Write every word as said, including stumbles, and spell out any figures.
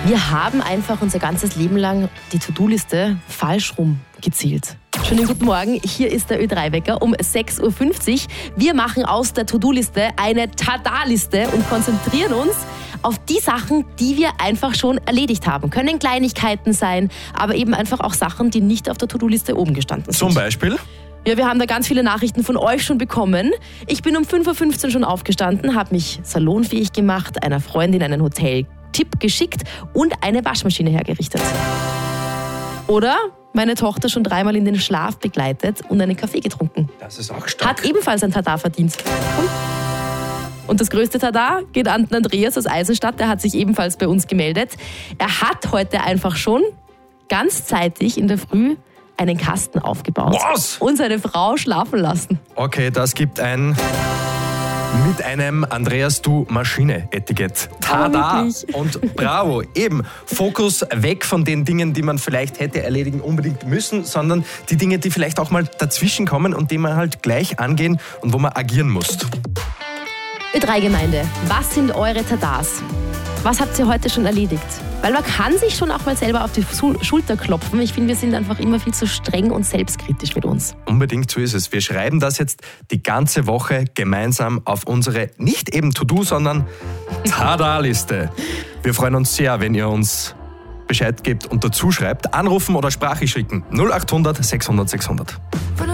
Wir haben einfach unser ganzes Leben lang die To-Do-Liste falsch rum gezählt. Schönen guten Morgen, hier ist der Ö drei Wecker um sechs Uhr fünfzig. Wir machen aus der To-Do-Liste eine Tada-Liste und konzentrieren uns auf die Sachen, die wir einfach schon erledigt haben. Können Kleinigkeiten sein, aber eben einfach auch Sachen, die nicht auf der To-Do-Liste oben gestanden sind. Zum Beispiel? Ja, wir haben da ganz viele Nachrichten von euch schon bekommen. Ich bin um fünf Uhr fünfzehn schon aufgestanden, habe mich salonfähig gemacht, einer Freundin einen Hoteltipp geschickt und eine Waschmaschine hergerichtet. Oder meine Tochter schon dreimal in den Schlaf begleitet und einen Kaffee getrunken. Das ist auch stark. Hat ebenfalls ein Tada verdient. Und das größte Tada geht an den Andreas aus Eisenstadt, der hat sich ebenfalls bei uns gemeldet. Er hat heute einfach schon ganz zeitig in der Früh einen Kasten aufgebaut. Was? Und seine Frau schlafen lassen. Okay, das gibt ein mit einem Andreas Du Maschine-Etikett. Tada! Und bravo! Eben, Fokus weg von den Dingen, die man vielleicht hätte erledigen unbedingt müssen, sondern die Dinge, die vielleicht auch mal dazwischen kommen und die man halt gleich angehen und wo man agieren muss. Ö drei Gemeinde, was sind eure Tadas? Was habt ihr heute schon erledigt? Weil man kann sich schon auch mal selber auf die Schulter klopfen. Ich finde, wir sind einfach immer viel zu streng und selbstkritisch mit uns. Unbedingt so ist es. Wir schreiben das jetzt die ganze Woche gemeinsam auf unsere nicht eben To-Do, sondern Tada-Liste. Wir freuen uns sehr, wenn ihr uns Bescheid gebt und dazu schreibt. Anrufen oder Sprache schicken. null acht hundert sechshundert sechshundert.